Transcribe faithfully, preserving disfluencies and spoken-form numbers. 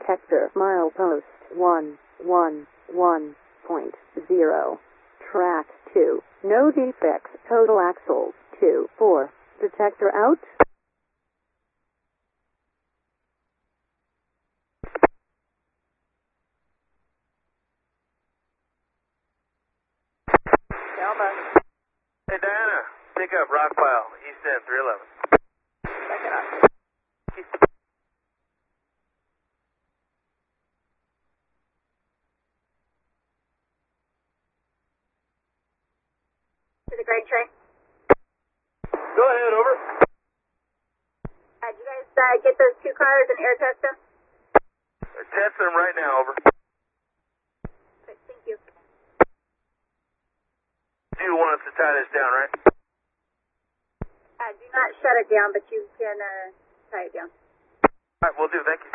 detector milepost one one one point zero. Track two. No defects. Total axles two four. Detector out. Alpha. Hey, Diana. Pick up Rockpile, East End, three eleven. Second up. To the Great Train. Go ahead, over. Uh, did you guys uh, get those two cars and air test them? They're testing them right now, over. Good, thank you. You want us to tie this down, right? Uh, do not shut it down, but you can uh, tie it down. All right, we'll do. Thank you.